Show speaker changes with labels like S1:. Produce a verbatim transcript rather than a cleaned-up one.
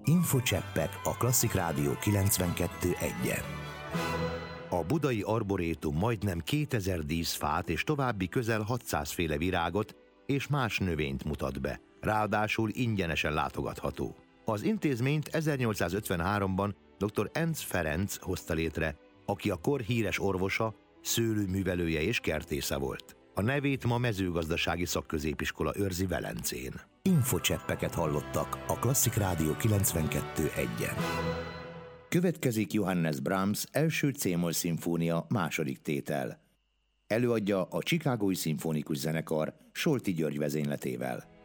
S1: Infocseppek a Klasszik Rádió kilencvenkettő egyen. A budai arborétum majdnem kétezer díszfát és további közel hatszáz féle virágot és más növényt mutat be, ráadásul ingyenesen látogatható. Az intézményt ezernyolcszázötvenháromban dr. Encz Ferenc hozta létre, aki a kor híres orvosa, szőlőművelője és kertésze volt. A nevét ma mezőgazdasági szakközépiskola őrzi Velencén. Infocseppeket hallottak a Klasszik Rádió kilencvenkettő egyen. Következik Johannes Brahms első c-moll szimfónia második tétel. Előadja a Chicagói Szimfonikus Zenekar Solti György vezényletével.